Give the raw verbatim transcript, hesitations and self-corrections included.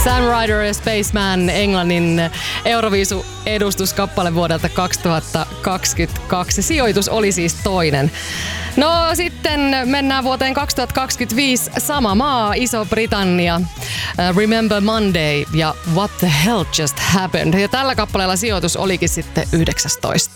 Sam Ryder ja Spaceman, Englannin Euroviisu-edustuskappale vuodelta kaksituhattakaksikymmentäkaksi. Sijoitus oli siis toinen. No sitten mennään vuoteen kaksituhattakaksikymmentäviisi. Sama maa, Iso-Britannia. Uh, Remember Monday ja What the Hell Just Happened. Ja tällä kappaleella sijoitus olikin sitten yhdeksästoista.